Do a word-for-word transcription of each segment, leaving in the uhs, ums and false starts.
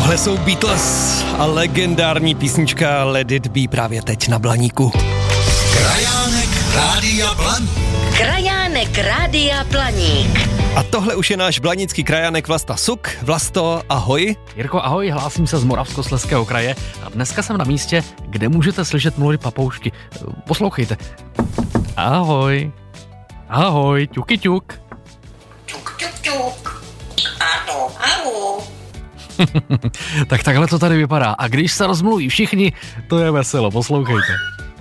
Tohle jsou Beatles a legendární písnička Let It Be právě teď na Blaníku. Krajánek Rádia Blaník. Krajánek Rádia Blaník. A tohle už je náš blanický krajánek Vlasta Suk. Vlasto, ahoj. Jirko, ahoj, hlásím se z Moravskoslezského kraje a dneska jsem na místě, kde můžete slyšet mluvit papoušky. Poslouchejte. Ahoj. Ahoj, ťuky ťuk. Ťuk, ťuk, ťuk. Ano, ahoj. Tak takhle to tady vypadá. A když se rozmluví všichni, to je veselo, poslouchejte.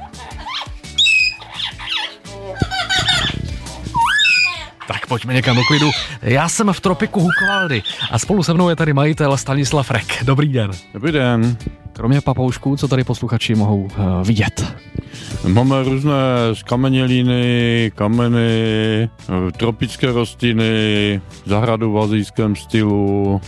Tak pojďme někam do klidu. Já jsem v tropiku Hukvaldy a spolu se mnou je tady majitel Stanislav Rek. Dobrý den. Dobrý den. Kromě papoušků, co tady posluchači mohou uh, vidět? Máme různé skameněliny, kameny, tropické rostliny, zahradu v asijském stylu.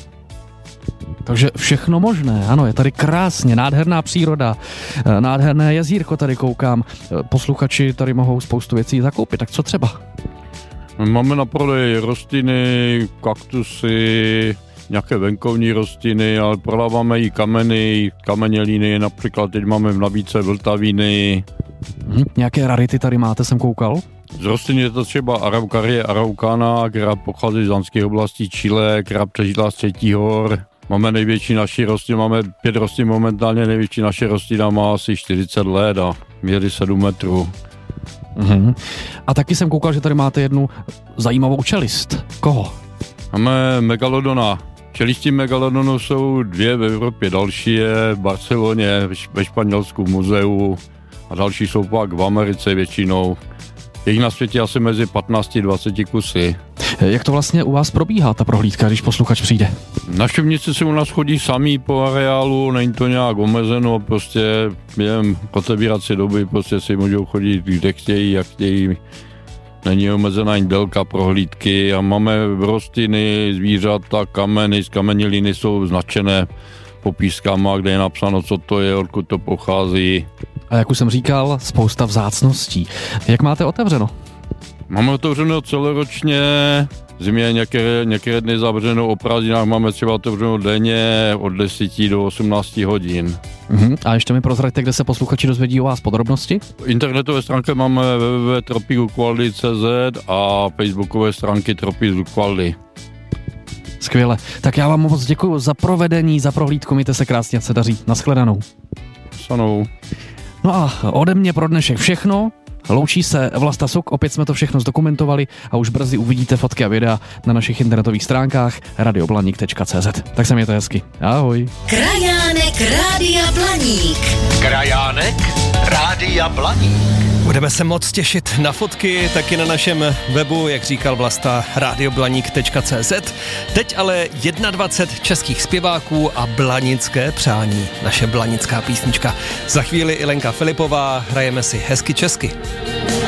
Takže všechno možné, ano, je tady krásně, nádherná příroda, nádherné jezírko tady koukám. Posluchači tady mohou spoustu věcí zakoupit, tak co třeba? Máme na prodej rostliny, kaktusy, nějaké venkovní rostliny, ale prodáváme i kameny, kameněliny, například teď máme v nabídce vltavíny. Hm, nějaké rarity tady máte, jsem koukal? Z rostlin je to třeba Araucaria araucana, která pochází z andských oblastí Chile, která přežila z třetích hor. Máme největší naši rostlin, máme pět rostlin momentálně, největší naše rostlina má asi čtyřicet let a měří sedm metrů. Uhum. A taky jsem koukal, že tady máte jednu zajímavou čelist. Koho? Máme megalodona. Čelisti megalodonu jsou dvě v Evropě, další je v Barceloně, ve Španělsku v muzeu a další jsou pak v Americe většinou. Je jich na světě asi mezi patnáct a dvacet kusy. Jak to vlastně u vás probíhá, ta prohlídka, když posluchač přijde? Návštěvníci si u nás chodí sami po areálu, není to nějak omezeno, prostě během otevírací doby prostě si můžou chodit kde chtějí, jak chtějí. Není omezená ani délka prohlídky a máme rostliny, zvířata, kameny, skameněliny jsou značené popískama, kde je napsáno, co to je, odkud to pochází. A jak už jsem říkal, spousta vzácností. Jak máte otevřeno? Máme otevřeno celoročně, v zimě některé, některé dny zavřenou, o prázdninách máme třeba otevřenou denně od deseti do osmnácti hodin. Uhum. A ještě mi prozraďte, kde se posluchači dozvědí o vás podrobnosti? Internetové stránky máme w w w tečka tropik hukvaldy tečka c z a facebookové stránky Tropik Hukvaldy. Skvěle. Tak já vám moc děkuji za provedení, za prohlídku, mějte se krásně, ať se daří. Nashledanou. Sanou. No a ode mě pro dnešek všechno. Loučí se Vlasta Suk, opět jsme to všechno zdokumentovali a už brzy uvidíte fotky a videa na našich internetových stránkách radio blaník tečka c z. Tak se mějte hezky. Ahoj. Krajánek Rádia Blaník. Krajánek Rádia Blaník. Budeme se moc těšit na fotky, taky na našem webu, jak říkal Vlasta, radio blaník tečka c z. Teď ale dvacet jedna českých zpěváků a blanické přání, naše blanická písnička. Za chvíli i Lenka Filipová, hrajeme si hezky česky.